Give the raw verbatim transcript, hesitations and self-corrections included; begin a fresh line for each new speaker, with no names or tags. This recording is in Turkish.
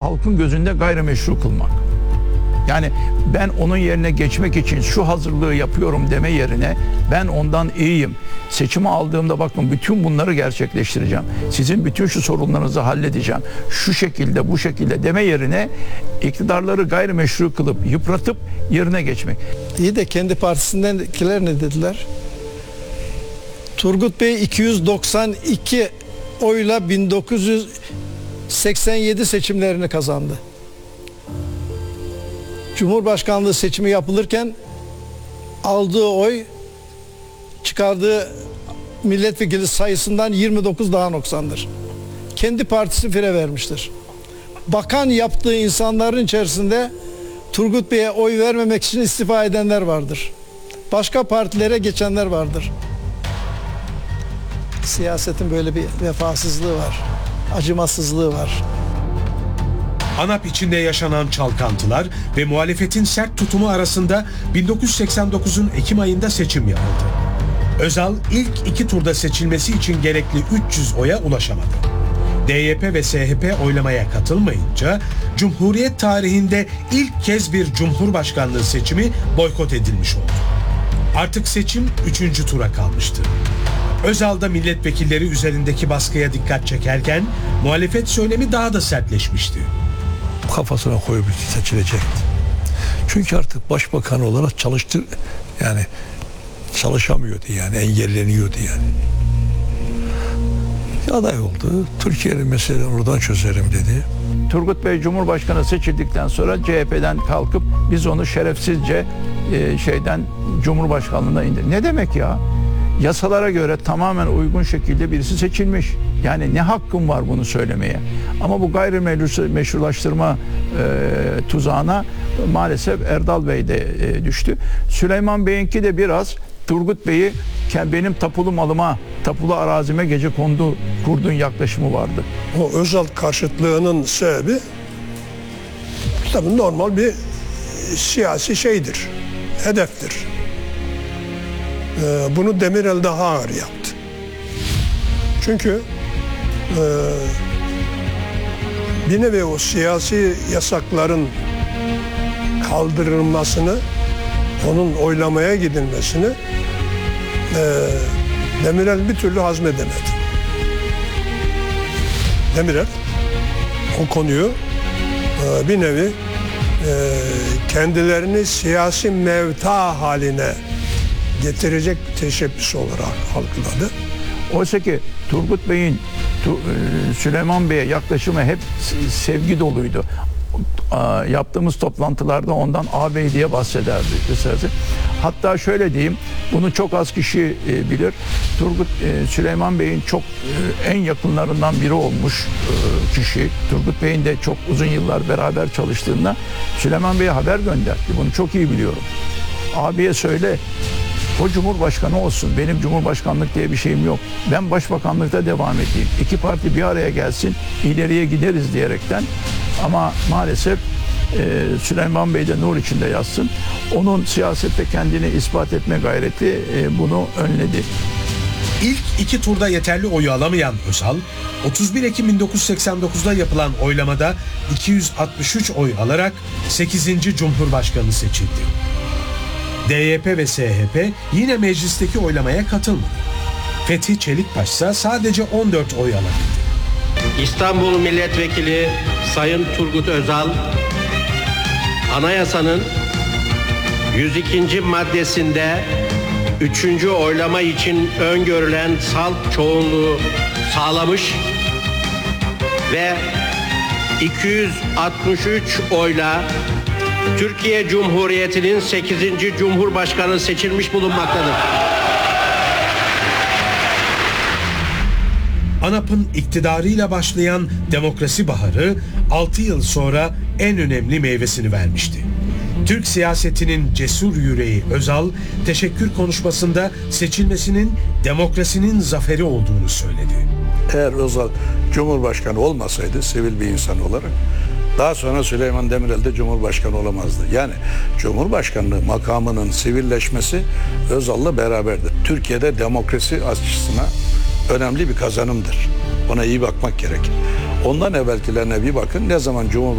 halkın gözünde gayrimeşru kılmak. Yani ben onun yerine geçmek için şu hazırlığı yapıyorum deme yerine ben ondan iyiyim. Seçimi aldığımda bakın bütün bunları gerçekleştireceğim. Sizin bütün şu sorunlarınızı halledeceğim. Şu şekilde bu şekilde deme yerine iktidarları gayrimeşru kılıp yıpratıp yerine geçmek.
İyi de kendi partisindenkiler ne dediler? Turgut Bey iki yüz doksan iki oyla bin dokuz yüz seksen yedi seçimlerini kazandı. Cumhurbaşkanlığı seçimi yapılırken aldığı oy çıkardığı milletvekili sayısından yirmi dokuz daha noksandır. Kendi partisi fire vermiştir. Bakan yaptığı insanların içerisinde Turgut Bey'e oy vermemek için istifa edenler vardır. Başka partilere geçenler vardır. Siyasetin böyle bir vefasızlığı var, acımasızlığı var.
ANAP içinde yaşanan çalkantılar ve muhalefetin sert tutumu arasında bin dokuz yüz seksen dokuzun Ekim ayında seçim yapıldı. Özal ilk iki turda seçilmesi için gerekli üç yüz oya ulaşamadı. D Y P ve S H P oylamaya katılmayınca Cumhuriyet tarihinde ilk kez bir Cumhurbaşkanlığı seçimi boykot edilmiş oldu. Artık seçim üçüncü tura kalmıştı. Özal da milletvekilleri üzerindeki baskıya dikkat çekerken muhalefet söylemi daha da sertleşmişti.
Kafasına koyup seçilecekti. Çünkü artık başbakan olarak çalıştı, yani çalışamıyordu, yani engelleniyordu yani. Aday oldu. Türkiye'nin meselelerini oradan çözerim dedi.
Turgut Bey Cumhurbaşkanı seçildikten sonra C H P'den kalkıp biz onu şerefsizce e, şeyden Cumhurbaşkanlığına indir. Ne demek ya? Yasalara göre tamamen uygun şekilde birisi seçilmiş. Yani ne hakkım var bunu söylemeye? Ama bu gayrimeşrulaştırma e, tuzağına maalesef Erdal Bey de e, düştü. Süleyman Bey'inki de biraz Turgut Bey'i benim tapulu malıma, tapulu arazime gece kondu kurdun yaklaşımı vardı.
O Özal karşıtlığının sebebi tabii normal bir siyasi şeydir, hedeftir. Ee, bunu Demirel daha ağır yaptı. Çünkü e, bir nevi o siyasi yasakların kaldırılmasını, onun oylamaya gidilmesini e, Demirel bir türlü hazmedemedi. Demirel o konuyu e, bir nevi e, kendilerini siyasi mevta haline getirecek bir teşebbüs olarak algıladı.
Oysa ki Turgut Bey'in Süleyman Bey'e yaklaşımı hep sevgi doluydu. Yaptığımız toplantılarda ondan ağabey diye bahsederdi. Hatta şöyle diyeyim, bunu çok az kişi bilir. Turgut Süleyman Bey'in çok en yakınlarından biri olmuş kişi. Turgut Bey'in de çok uzun yıllar beraber çalıştığında Süleyman Bey'e haber gönderdi. Bunu çok iyi biliyorum. Abiye söyle, o Cumhurbaşkanı olsun. Benim Cumhurbaşkanlık diye bir şeyim yok. Ben başbakanlıkta devam edeyim. İki parti bir araya gelsin, ileriye gideriz diyerekten. Ama maalesef e, Süleyman Bey de nur içinde yatsın. Onun siyasette kendini ispat etme gayreti e, bunu önledi.
İlk iki turda yeterli oyu alamayan Özal, otuz bir Ekim bin dokuz yüz seksen dokuzda yapılan oylamada iki yüz altmış üç oy alarak sekizinci Cumhurbaşkanı seçildi. D Y P ve S H P yine meclisteki oylamaya katılmadı. Fethi Çeliktaş ise sadece on dört oy alabildi.
İstanbul Milletvekili Sayın Turgut Özal, anayasanın yüz ikinci maddesinde üçüncü oylama için öngörülen salt çoğunluğu sağlamış ve iki yüz altmış üç oyla Türkiye Cumhuriyeti'nin sekizinci Cumhurbaşkanı seçilmiş bulunmaktadır.
ANAP'ın iktidarıyla başlayan demokrasi baharı altı yıl sonra en önemli meyvesini vermişti. Türk siyasetinin cesur yüreği Özal, teşekkür konuşmasında seçilmesinin demokrasinin zaferi olduğunu söyledi.
Eğer Özal Cumhurbaşkanı olmasaydı sivil bir insan olarak daha sonra Süleyman Demirel de Cumhurbaşkanı olamazdı. Yani Cumhurbaşkanlığı makamının sivilleşmesi Özal'la beraberdir. Türkiye'de demokrasi açısından önemli bir kazanımdır. Ona iyi bakmak gerek. Ondan evvelkilerine bir bakın. Ne zaman Cumhurbaşkanı